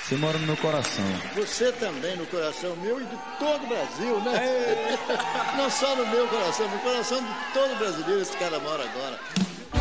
Você mora no meu coração. Você também no coração meu e de todo o Brasil, né? Não só no meu coração, no coração de todo brasileiro esse cara mora agora.